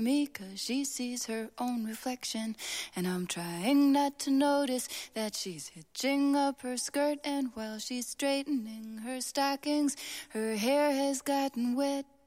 me 'cause she sees her own reflection, and I'm trying not to notice that she's hitching up her skirt, and while she's straightening her stockings, her hair has gotten wet.